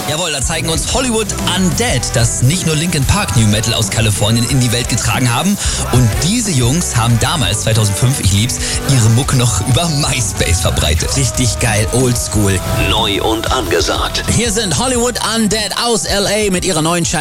Jawohl, da zeigen uns Hollywood Undead, das nicht nur Linkin Park New Metal aus Kalifornien in die Welt getragen haben. Und diese Jungs haben damals, 2005, ich lieb's, ihre Mucke noch über MySpace verbreitet. Richtig geil, oldschool. Neu und angesagt. Hier sind Hollywood Undead aus L.A. mit ihrer neuen Scheibe.